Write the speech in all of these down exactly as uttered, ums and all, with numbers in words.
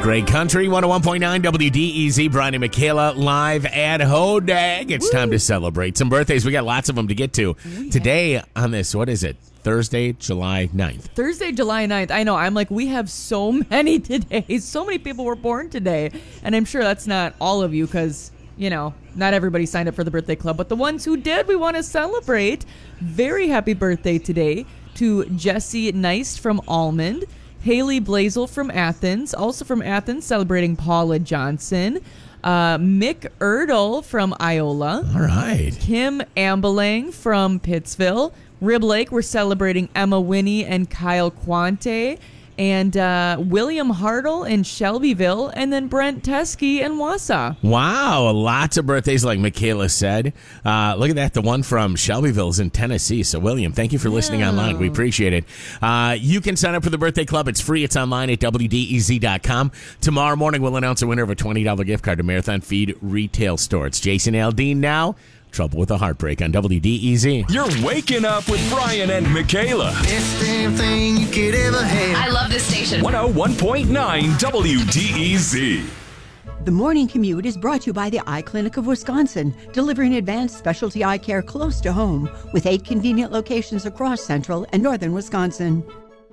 Great Country, one oh one point nine W D E Z. Brian and Michaela live at Hodag. It's Woo. time to celebrate some birthdays. We got lots of them to get to. Yeah. Today on this, what is it? Thursday, July ninth. Thursday, July ninth. I know. I'm like, we have so many today. So many people were born today. And I'm sure that's not all of you because, you know, not everybody signed up for the birthday club. But the ones who did, we want to celebrate. Very happy birthday today to Jesse Neist from Almond. Haley Blazel from Athens, also from Athens, celebrating Paula Johnson. Uh, Mick Erdl from Iola. All right. Kim Ambelang from Pittsville. Rib Lake, we're celebrating Emma Winnie and Kyle Quante. And uh, William Hartle in Shelbyville, and then Brent Teskey in Wausau. Wow, lots of birthdays, like Michaela said. Uh, look at that, the one from Shelbyville is in Tennessee. So, William, thank you for yeah. listening online. We appreciate it. Uh, you can sign up for the birthday club. It's free. It's online at W D E Z dot com. Tomorrow morning, we'll announce a winner of a twenty dollars gift card to Marathon Feed Retail Store. It's Jason Aldean now. Trouble with a Heartbreak on W D E Z. You're waking up with Brian and Michaela. Best damn thing you could ever have. I love this station. one oh one point nine W D E Z. The Morning Commute is brought to you by the Eye Clinic of Wisconsin, delivering advanced specialty eye care close to home with eight convenient locations across central and northern Wisconsin.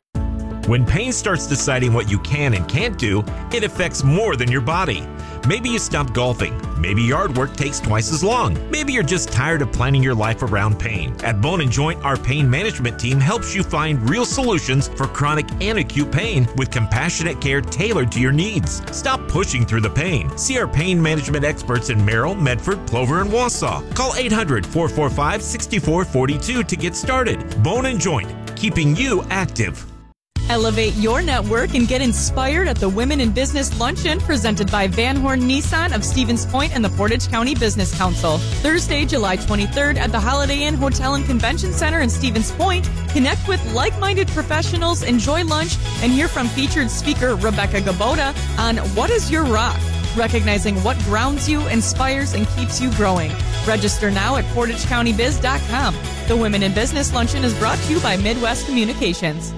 When pain starts deciding what you can and can't do, it affects more than your body. Maybe you stopped golfing. Maybe yard work takes twice as long. Maybe you're just tired of planning your life around pain. At Bone and Joint, our pain management team helps you find real solutions for chronic and acute pain with compassionate care tailored to your needs. Stop pushing through the pain. See our pain management experts in Merrill, Medford, Plover, and Wausau. Call eight hundred, four four five, six four four two to get started. Bone and Joint, keeping you active. Elevate your network and get inspired at the Women in Business Luncheon presented by Van Horn Nissan of Stevens Point and the Portage County Business Council. Thursday, July twenty-third at the Holiday Inn Hotel and Convention Center in Stevens Point. Connect with like-minded professionals, enjoy lunch, and hear from featured speaker Rebecca Gabota on What is Your Rock? Recognizing what grounds you, inspires, and keeps you growing. Register now at portage county biz dot com. The Women in Business Luncheon is brought to you by Midwest Communications.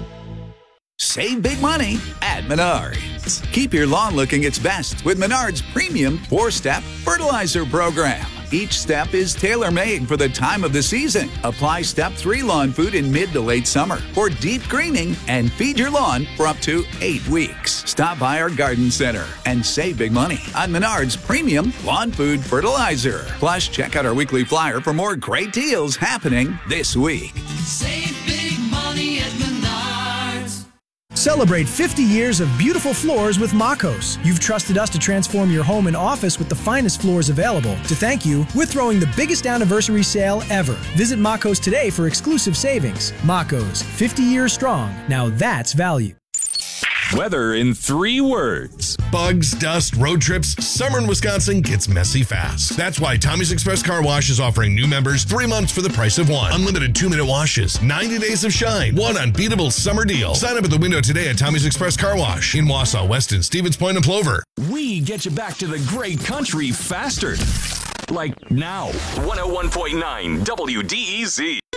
Save big money at Menards. Keep your lawn looking its best with Menards' premium four-step fertilizer program. Each step is tailor-made for the time of the season. Apply Step three lawn food in mid to late summer for deep greening and feed your lawn for up to eight weeks. Stop by our garden center and save big money on Menards' premium lawn food fertilizer. Plus, check out our weekly flyer for more great deals happening this week. Save big money at Menards. Celebrate fifty years of beautiful floors with Makos. You've trusted us to transform your home and office with the finest floors available. To thank you, we're throwing the biggest anniversary sale ever. Visit Makos today for exclusive savings. Makos, fifty years strong. Now that's value. Weather in three words. Bugs, dust, road trips. Summer in Wisconsin gets messy fast. That's why Tommy's Express Car Wash is offering new members three months for the price of one. Unlimited two-minute washes, ninety days of shine, one unbeatable summer deal. Sign up at the window today at Tommy's Express Car Wash in Wausau, Weston, Stevens Point, and Plover. We get you back to the great country faster. Like now. one oh one point nine W D E Z.